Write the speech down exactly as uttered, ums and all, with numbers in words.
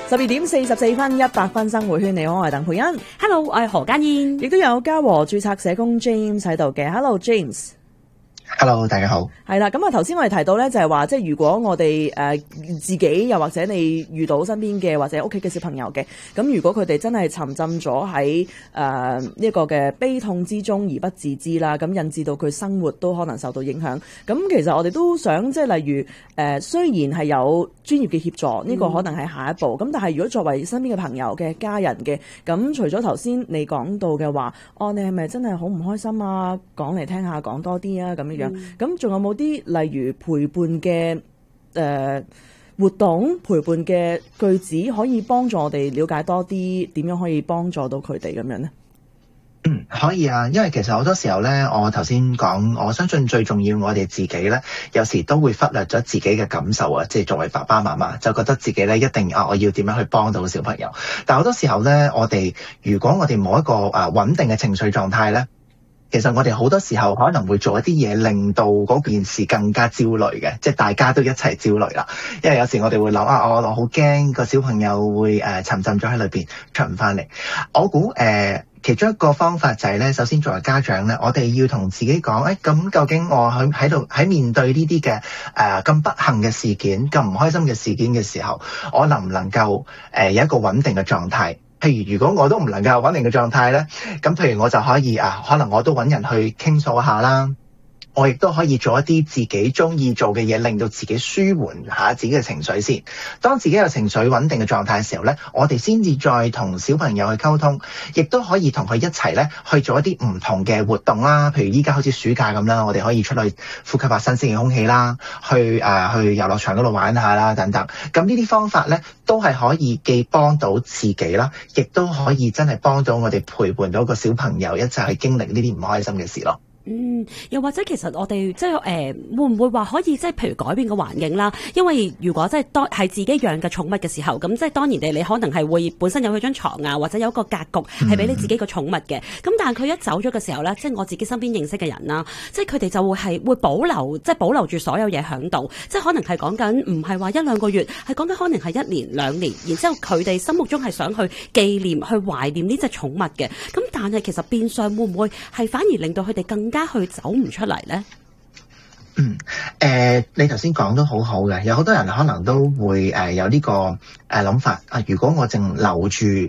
十二點四十四分，一百分生活圈，你好，我係鄧佩欣。 Hello，我係何嘉燕， 亦都有嘉禾註冊社工 James 喺度嘅。Hello James。Hello， 大家好。 係啦，咁啊頭先我哋提到咧，就係話，即係如果我哋誒、呃、自己，又或者你遇到身邊嘅或者屋企嘅小朋友嘅，咁如果佢哋真係沉浸咗喺誒一個嘅悲痛之中而不自知啦，咁引致到佢生活都可能受到影響。咁其實我哋都想即係例如誒、呃，雖然係有專業嘅協助，呢、這個可能係下一步。咁、嗯、但係如果作為身邊嘅朋友嘅家人嘅，咁除咗頭先你講到嘅話，哦，你係咪真係好唔開心啊？講嚟聽下，講多啲啊，咁樣樣。咁仲有冇啲例如陪伴嘅誒、呃、活動、陪伴嘅句子，可以幫助我哋了解多啲點樣可以幫助到佢哋咁樣呢？ 嗯，可以啊，因為其實好多時候咧，我頭先講，我相信最重要我哋自己咧，有時都會忽略咗自己嘅感受啊，即係作為爸爸媽媽，就覺得自己咧一定啊，我要點樣去幫到小朋友。但好多時候咧，我哋如果我哋冇一個啊穩定嘅情緒狀態咧，其實我哋好多時候可能會做一啲嘢，令到嗰件事更加焦慮嘅，即係大家都一齊焦慮啦。因為有時我哋會諗啊，我我好驚個小朋友會誒、呃、沉浸咗喺裏邊出唔翻嚟。我估誒、呃、其中一個方法就係咧，首先作為家長咧，我哋要同自己講，誒咁究竟我喺喺度喺面對呢啲嘅誒咁不幸嘅事件、咁唔開心嘅事件嘅時候，我能唔能夠誒、呃、有一個穩定嘅狀態？譬如如果我都唔能夠有穩定嘅狀態咧，咁譬如我就可以啊，可能我都揾人去傾訴一下啦。我亦都可以做一啲自己中意做嘅嘢，令到自己舒緩下自己嘅情緒先。當自己有情緒穩定嘅狀態嘅時候咧，我哋先至再同小朋友去溝通，亦都可以同佢一齊咧去做一啲唔同嘅活動啦。譬如依家好似暑假咁啦，我哋可以出去呼吸下新鮮嘅空氣啦，去誒、呃、去遊樂場嗰度玩下啦等等。咁呢啲方法咧，都係可以既幫到自己啦，亦都可以真係幫到我哋陪伴到個小朋友一齊去經歷呢啲唔開心嘅事咯。 嗯，又或者其實我哋即係誒、呃，會唔會話可以即係譬如改變個環境啦？因為如果即係當係自己養嘅寵物嘅時候，咁即係當然地你可能係會本身有佢張床啊，或者有一個格局係俾你自己個寵物嘅。咁、嗯、但係佢一走咗嘅時候咧，即係我自己身邊認識嘅人啦，即係佢哋就會係會保留，即係保留住所有嘢喺度，即係可能係講緊唔係話一兩個月，係講緊可能係一年兩年，然之後佢哋心目中係想去紀念、去懷念呢隻寵物嘅。咁但係其實變相會唔會係反而令到佢哋更加去走唔出嚟咧？ 嗯，誒、呃，你頭先講都好好嘅，有好多人可能都會誒、呃、有呢、這個誒諗、呃、法啊。如果我淨留住